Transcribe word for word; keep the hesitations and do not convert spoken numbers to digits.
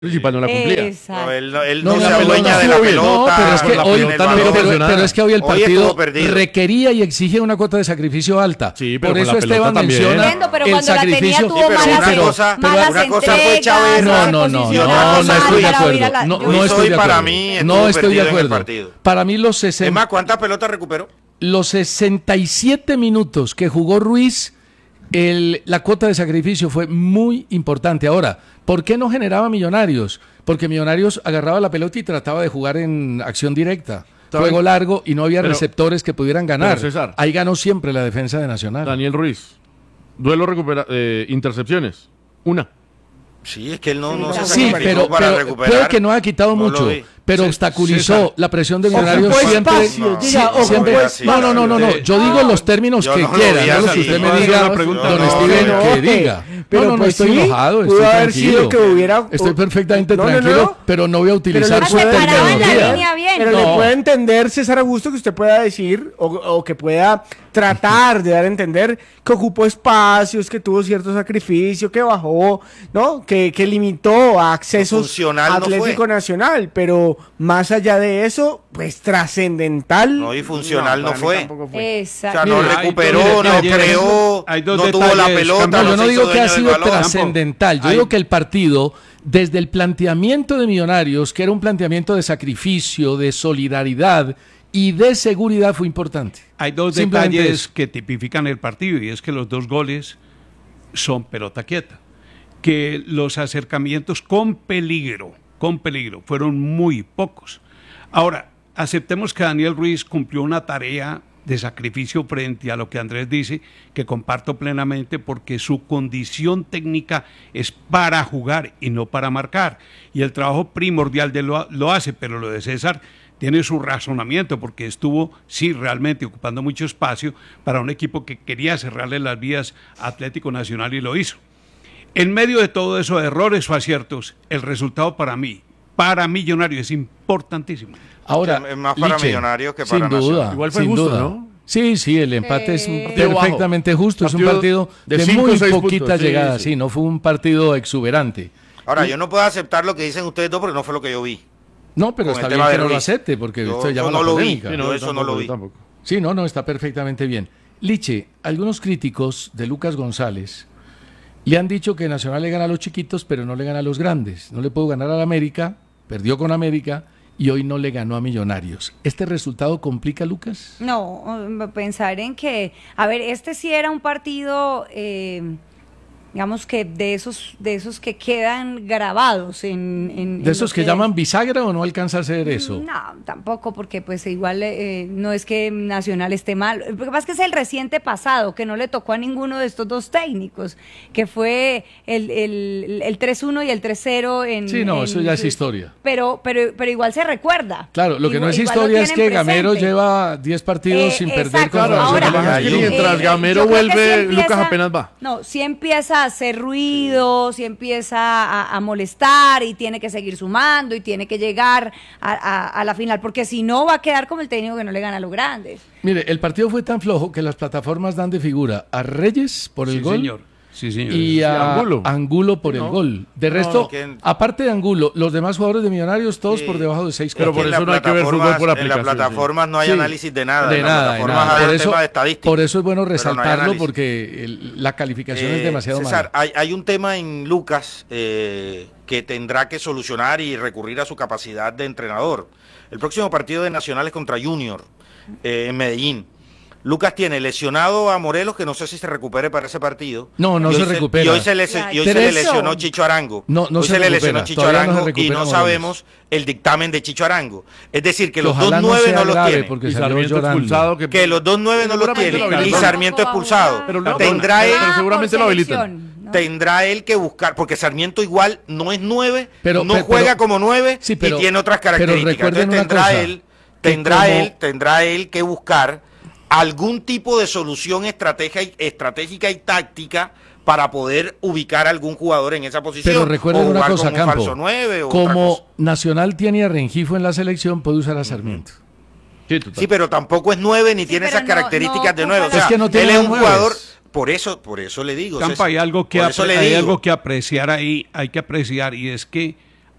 principal no la cumplía. Exacto. No, él no, él No, no la se pelota adueña de estuvo la bien. pelota. No, pero es que la hoy- pelota pero, no pero- funcionaba. pero es que hoy el Hoy partido estuvo perdido. requería y exige una cuota de sacrificio alta. Sí, pero Por con eso la pelota Esteban también. menciona Entiendo, pero el cuando la tenía sacrificio. tuvo Sí, pero malas, una cosa- malas una cosa fue entregas, Chávez. No, no, no, no, Y otra no, cosa no estoy fue- de acuerdo. No, no Luis estoy hoy de para acuerdo. mí No estuvo estoy de perdido en el acuerdo. partido. Para mí los Es sesenta, más, ¿cuántas pelotas recuperó? los sesenta y siete minutos que jugó Ruiz, el, la cuota de sacrificio fue muy importante. Ahora, ¿por qué no generaba Millonarios? Porque Millonarios agarraba la pelota y trataba de jugar en acción directa. ¿Saben? Juego largo y no había Pero- receptores que pudieran ganar. pero, César. Ahí ganó siempre la defensa de Nacional. Daniel Ruiz. Duelo recupera eh, intercepciones. Una. Sí, es que él no, no se Sí, sacrificó pero, para pero recuperar. puede que no haya quitado No lo mucho, vi. pero Cés- obstaculizó César. la presión de Ocupó Millonarios siempre. espacio, No, diga, sí, siempre- ocupó así, no, no, no, no, no. Yo digo los términos Yo que no lo quiera, vi no los así. que usted Voy a me hacer diga, una pregunta. don No, Steven, no, que no, diga. pero no, no, no pues estoy sí, enojado, pudo estoy haber tranquilo. sido que hubiera- Estoy perfectamente No, no, tranquilo, no. pero no voy a utilizar le su puede- se paraba en la terminología. línea bien. Pero No. le puede entender, César Augusto, que usted pueda decir o, o que pueda tratar de dar a entender que ocupó espacios, que tuvo cierto sacrificio, que bajó, ¿no? Que, que limitó a accesos Funcional no Atlético fue. Nacional, pero más allá de eso, pues trascendental. No, y funcional no para mí fue. tampoco O Exacto. sea, no Mire, hay recuperó, dos no detalles, creó, hay dos no tuvo la detalles, pelota, Campo. No, no yo no se digo hizo que ha dueño del sido balón. trascendental. Yo Hay- digo que el partido, desde el planteamiento de Millonarios, que era un planteamiento de sacrificio, de solidaridad y de seguridad, fue importante. Hay dos Simplemente detalles eso. que tipifican el partido y es que los dos goles son pelota quieta, que los acercamientos con peligro, con peligro, fueron muy pocos. Ahora, aceptemos que Daniel Ruiz cumplió una tarea de sacrificio frente a lo que Andrés dice, que comparto plenamente porque su condición técnica es para jugar y no para marcar. Y el trabajo primordial de lo, lo hace, pero lo de César tiene su razonamiento porque estuvo, sí, realmente ocupando mucho espacio para un equipo que quería cerrarle las vías a Atlético Nacional y lo hizo. En medio de todo eso, errores o aciertos, el resultado para mí, para Millonarios, es importantísimo. Ahora, Es más para Liche, Millonarios que sin para duda, Nacional. Igual fue sin justo, duda. ¿no? Sí, sí, el empate es Eh, perfectamente justo. Es un Partido partido de de, cinco o muy seis poquita puntos, sí, llegada. sí. Sí, no fue un partido exuberante. Ahora, yo no puedo aceptar lo que dicen ustedes dos porque no fue lo que yo vi. No, pero Con está el bien tema que de no lo Ruiz. acepte, porque Yo esto eso llama no la lo vi. polémica. Sí, Yo eso no lo vi. tampoco. Sí, no, no, está perfectamente bien. Liche, algunos críticos de Lucas González le han dicho que Nacional le gana a los chiquitos, pero no le gana a los grandes. No le pudo ganar a la América, perdió con América y hoy no le ganó a Millonarios. ¿Este resultado complica a Lucas? No, um, pensar en que, a ver, este sí era un partido, eh, digamos que de esos, de esos que quedan grabados en, en- en ¿De esos lo que llaman bisagra o no alcanza a ser eso? No, tampoco, porque pues igual eh, no es que Nacional esté mal. Lo que pasa es que es el reciente pasado, que no le tocó a ninguno de estos dos técnicos, que fue el, el, el tres uno y el tres cero en... Sí, no, en- eso ya es historia. Pero, pero, pero igual se recuerda. Claro, lo que no Igual- es igual lo historia es que tienen Gamero presente. lleva diez partidos Eh, sin perder exacto. con Claro, Ahora, lo que pasa es que eh, mientras eh, Gamero yo creo que vuelve, sí empieza- Lucas apenas va. No, si empieza a hacer ruido, si empieza a, a molestar y tiene que seguir sumando y tiene que llegar a, a- a la final, porque si no va a quedar como el técnico que no le gana a los grandes. Mire, el partido fue tan flojo que las plataformas dan de figura a Reyes por el Sí, gol señor. Sí, señor. y a Angulo. Angulo, por el No. gol. De No, resto, que- aparte de Angulo, los demás jugadores de Millonarios, todos Sí. por debajo de seis Pero Es que por en eso las no hay que ver fútbol plataformas- por En las aplicación, plataformas no hay Sí. análisis de nada. De en las nada, de plataformas nada. hay Por un eso, tema de estadística. por eso es bueno pero no hay resaltarlo análisis. porque el- la calificación es Eh, demasiado César, mala. hay, hay un tema en Lucas eh, que tendrá que solucionar y recurrir a su capacidad de entrenador. El próximo partido de Nacional es contra Junior eh, en Medellín. Lucas tiene lesionado a Morelos, que no sé si se recupere para ese partido. No, no Y hoy se recupera. Y hoy se le, y hoy se le Tres- lesionó Chicho Arango. No, no hoy se se, le recupera, lesionó Chicho todavía no se Arango y recupera no Morelos. sabemos el dictamen de Chicho Arango. Es decir, que los Ojalá dos nueve sea no los grave, tiene. porque Y salió Sarmiento llorando. expulsado. Que, Que los dos nueve no los Seguramente tiene. lo Y habilitan. Sarmiento expulsado. Pero no, Tendrá pero- él... pero seguramente lo habilitan. habilitan. Tendrá él que buscar, porque Sarmiento igual no es nueve, Pero- no pero- juega pero- como nueve Sí, pero- y tiene otras pero características. recuerden Entonces una tendrá cosa, él, que tendrá como- él, tendrá él que buscar algún tipo de solución estratégica y, estratégica y táctica para poder ubicar a algún jugador en esa posición. Pero recuerden o una jugar cosa, como un Campo. falso nueve o otra Como cosa. Nacional tiene a Rengifo en la selección, puede usar a Sarmiento. Sí, total. Sí, pero tampoco es nueve ni Sí, tiene pero esas no- características no de nueve. O ocupa sea, Es que no tiene él es un nueves. jugador. Por eso, por eso le digo. Campa, César, hay algo que por eso apre- le hay digo. algo que apreciar ahí, hay que apreciar y es que